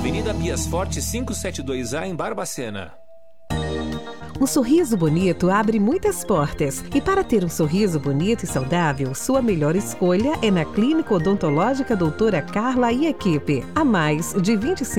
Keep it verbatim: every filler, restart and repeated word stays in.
Avenida Bias Forte quinhentos e setenta e dois A, em Barbacena. Um sorriso bonito abre muitas portas. E para ter um sorriso bonito e saudável, sua melhor escolha é na Clínica Odontológica Doutora Carla e Equipe. Há mais de vinte e cinco